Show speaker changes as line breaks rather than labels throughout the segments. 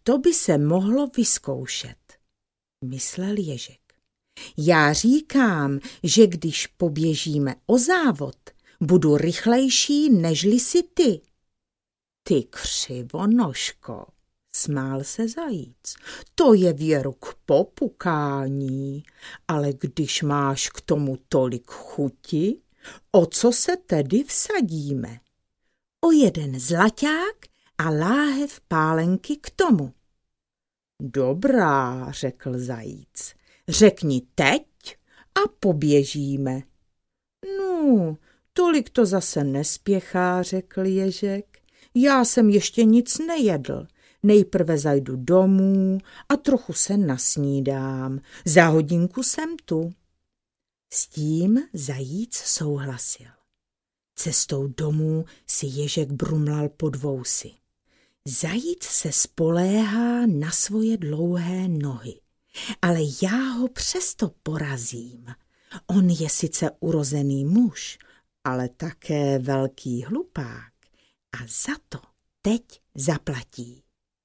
to by se mohlo vyzkoušet, myslel ježek. Já říkám, že když poběžíme o závod, budu rychlejší, nežli si ty. Ty křivonožko, smál se zajíc, to je věru k popukání, ale když máš k tomu tolik chuti, o co se tedy vsadíme? O jeden zlaťák a láhev pálenky k tomu. Dobrá, řekl zajíc, řekni teď a poběžíme. No, tolik to zase nespěchá, řekl ježek. Já jsem ještě nic nejedl. Nejprve zajdu domů a trochu se nasnídám. Za hodinku jsem tu. S tím zajíc souhlasil. Cestou domů si ježek brumlal pod vousy. Zajíc se spoléhá na svoje dlouhé nohy, ale já ho přesto porazím. On je sice urozený muž, ale také velký hlupák a za to teď zaplatí.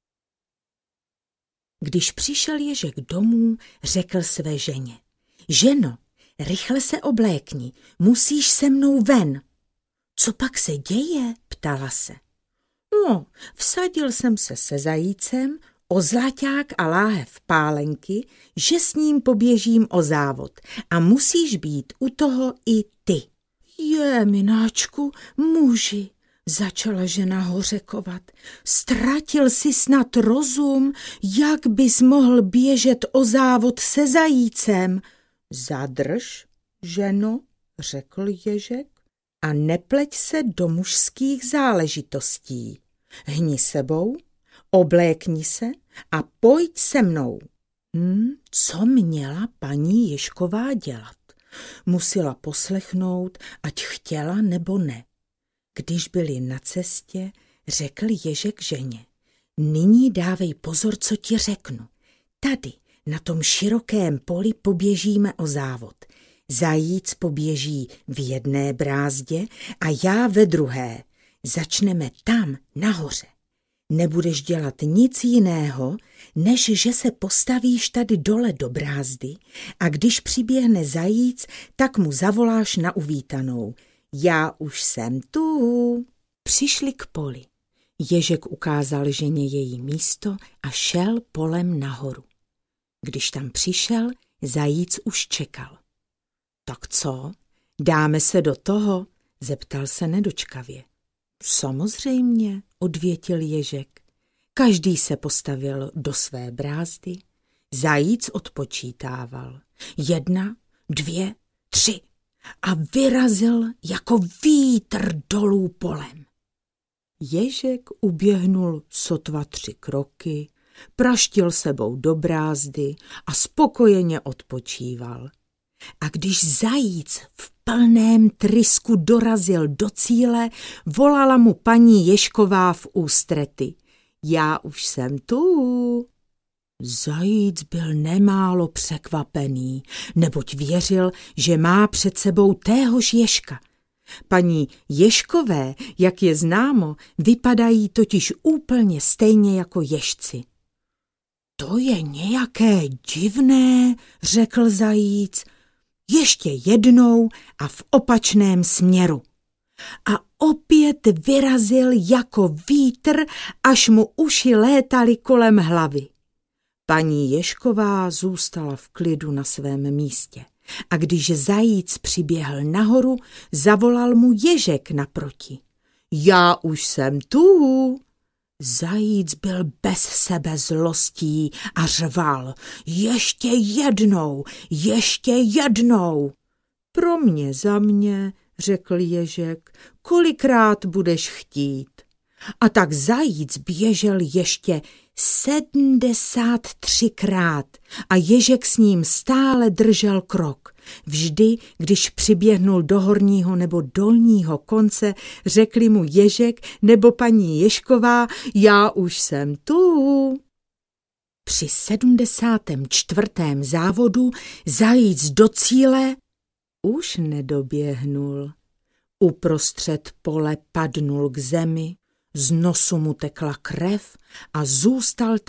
Když přišel ježek domů, řekl své ženě: Ženo, rychle se oblékni, musíš se mnou ven. Co pak se děje? Ptala se. No, vsadil jsem se se zajícem o zlaťák a láhev pálenky, že s ním poběžím o závod a musíš být u toho i ty. Je, mináčku, muži, začala žena hořekovat. Ztratil jsi snad rozum, jak bys mohl běžet o závod se zajícem? Zadrž, ženo, řekl ježek, a nepleť se do mužských záležitostí. Hni sebou, oblékni se a pojď se mnou. Co měla paní Ježková dělat? Musela poslechnout, ať chtěla nebo ne. Když byli na cestě, řekl ježek ženě: Nyní dávej pozor, co ti řeknu. Tady, na tom širokém poli poběžíme o závod. Zajíc poběží v jedné brázdě a já ve druhé. Začneme tam nahoře. Nebudeš dělat nic jiného, než že se postavíš tady dole do brázdy a když přiběhne zajíc, tak mu zavoláš na uvítanou. Já už jsem tu. Přišli k poli. Ježek ukázal ženě její místo a šel polem nahoru. Když tam přišel, zajíc už čekal. Tak co, dáme se do toho? Zeptal se nedočkavě. Samozřejmě, odvětil ježek. Každý se postavil do své brázdy. Zajíc odpočítával. 1, 2, 3 a vyrazil jako vítr dolů polem. Ježek uběhnul sotva 3 kroky, praštil sebou do brázdy a spokojeně odpočíval. A když zajíc v plném trysku dorazil do cíle, volala mu paní Ježková v ústrety. Já už jsem tu. Zajíc byl nemálo překvapený, neboť věřil, že má před sebou téhož ježka. Paní Ježkové, jak je známo, vypadají totiž úplně stejně jako ježci. To je nějaké divné, řekl zajíc. Ještě jednou a v opačném směru. A opět vyrazil jako vítr, až mu uši létaly kolem hlavy. Paní Ježková zůstala v klidu na svém místě. A když zajíc přiběhl nahoru, zavolal mu ježek naproti. Já už jsem tu. Zajíc byl bez sebe zlostí a řval. Ještě jednou. Pro mě za mě, řekl ježek, kolikrát budeš chtít. A tak zajíc běžel ještě 73krát a ježek s ním stále držel krok. Vždy, když přiběhnul do horního nebo dolního konce, řekli mu ježek nebo paní Ježková, já už jsem tu. Při 74. závodu zajíc do cíle už nedoběhnul. Uprostřed pole padnul k zemi, z nosu mu tekla krev a zůstal